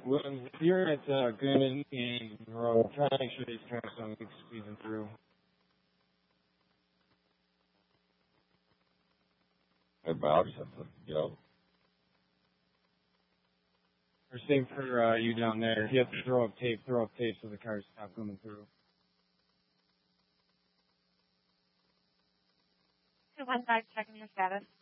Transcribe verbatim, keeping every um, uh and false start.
Well, you're at uh, Goodman and Monroe. Try to make sure these cars don't keep squeezing through. Hey, but I'll just have to go. Or same for uh, you down there. If you have to throw up tape, throw up tape so the cars stop coming through. two one five, checking your status.